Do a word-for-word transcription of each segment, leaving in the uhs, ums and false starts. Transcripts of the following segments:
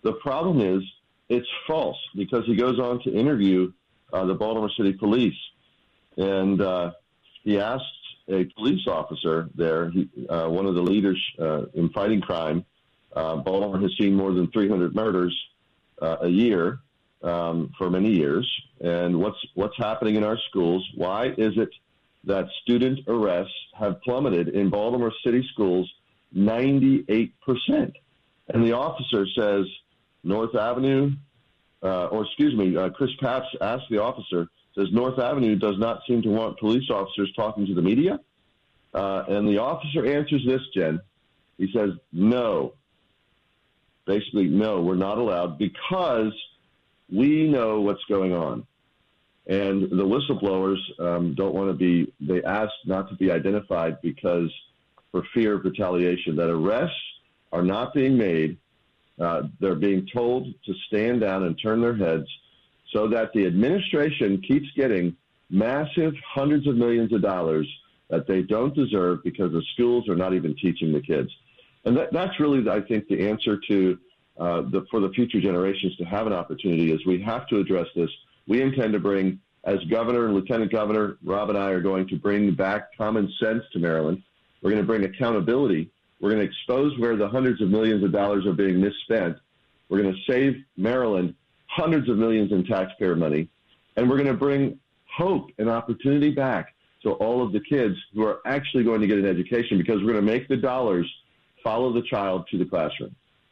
The problem is it's false because he goes on to interview uh, the Baltimore City Police, and uh, he asks a police officer there, he, uh, one of the leaders uh, in fighting crime. Uh, Baltimore has seen more than three hundred murders uh, a year um, for many years. And what's what's happening in our schools? Why is it that student arrests have plummeted in Baltimore City schools ninety-eight percent? And the officer says, North Avenue, uh, or excuse me, uh, Chris Papps asked the officer, says North Avenue does not seem to want police officers talking to the media. Uh, and the officer answers this, Jen. He says, no. Basically, no, we're not allowed because we know what's going on. And the whistleblowers um, don't want to be, they asked not to be identified because for fear of retaliation, that arrests are not being made. Uh, they're being told to stand down and turn their heads so that the administration keeps getting massive hundreds of millions of dollars that they don't deserve because the schools are not even teaching the kids. And that, that's really, I think, the answer to uh, the, for the future generations to have an opportunity is we have to address this. We intend to bring, as governor and lieutenant governor, Rob and I are going to bring back common sense to Maryland. We're going to bring accountability. We're going to expose where the hundreds of millions of dollars are being misspent. We're going to save Maryland hundreds of millions in taxpayer money. And we're going to bring hope and opportunity back to all of the kids who are actually going to get an education because we're going to make the dollars follow the child to the classroom.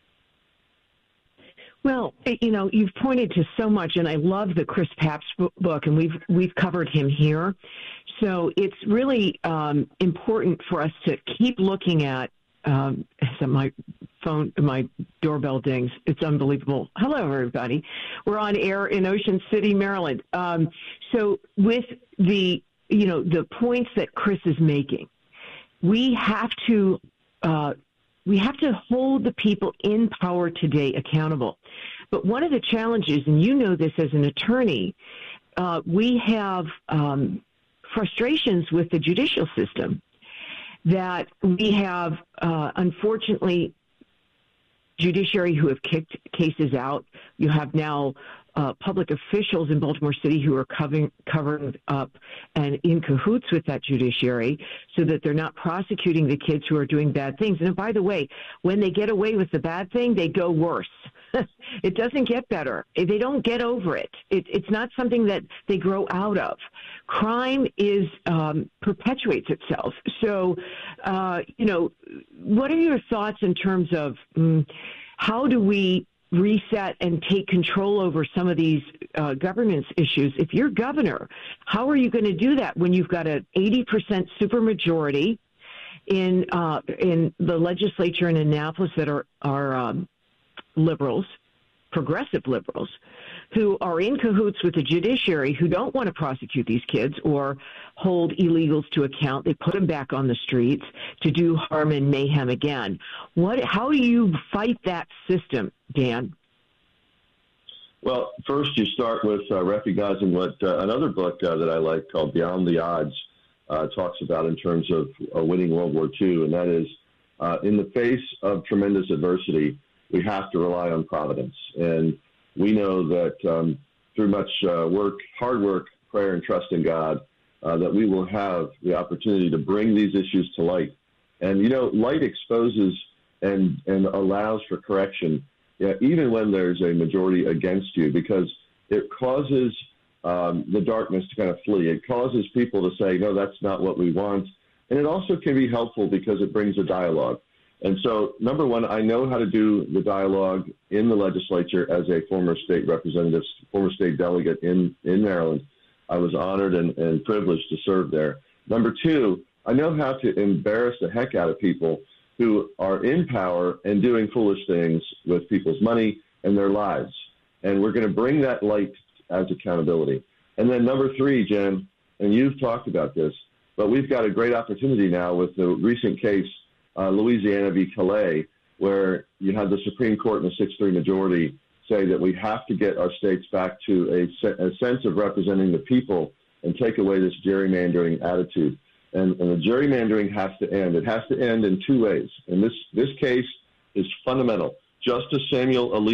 Well, you know, you've pointed to so much, and I love the Chris Papps book, and we've we've covered him here. So it's really um, important for us to keep looking at. Um, so my phone, my doorbell dings. It's unbelievable. Hello, everybody. We're on air in Ocean City, Maryland. Um, so with the, you know, the points that Chris is making, we have to. Uh, We have to hold the people in power today accountable. But one of the challenges, and you know this as an attorney, uh, we have um, frustrations with the judicial system that we have, uh, unfortunately, judiciary who have kicked cases out. You have now uh, public officials in Baltimore City who are covering, covering up and in cahoots with that judiciary so that they're not prosecuting the kids who are doing bad things. And by the way, when they get away with the bad thing, they go worse. It doesn't get better. They don't get over it. it. It's not something that they grow out of. Crime is um, perpetuates itself. So, uh, you know, what are your thoughts in terms of um, how do we reset and take control over some of these uh, governance issues? If you're governor, how are you going to do that when you've got an eighty percent supermajority in uh, in the legislature in Annapolis that are are um, liberals, progressive liberals, who are in cahoots with the judiciary who don't want to prosecute these kids or hold illegals to account? They put them back on the streets to do harm and mayhem again. What? How do you fight that system, Dan? Well, first you start with uh, recognizing what uh, another book uh, that I like called Beyond the Odds uh, talks about in terms of uh, winning World War Two, and that is uh, in the face of tremendous adversity, we have to rely on providence. And we know that um, through much uh, work, hard work, prayer, and trust in God, uh, that we will have the opportunity to bring these issues to light. And, you know, light exposes and, and allows for correction, yeah, even when there's a majority against you, because it causes um, the darkness to kind of flee. It causes people to say, no, that's not what we want. And it also can be helpful because it brings a dialogue. And so, number one, I know how to do the dialogue in the legislature as a former state representative, former state delegate in, in Maryland. I was honored and, and privileged to serve there. Number two, I know how to embarrass the heck out of people who are in power and doing foolish things with people's money and their lives. And we're going to bring that light as accountability. And then number three, Jen, and you've talked about this, but we've got a great opportunity now with the recent case Uh, Louisiana v. Calais, where you had the Supreme Court in a six three majority say that we have to get our states back to a, se- a sense of representing the people and take away this gerrymandering attitude. And, and the gerrymandering has to end. It has to end in two ways. And this, this case is fundamental. Justice Samuel Alito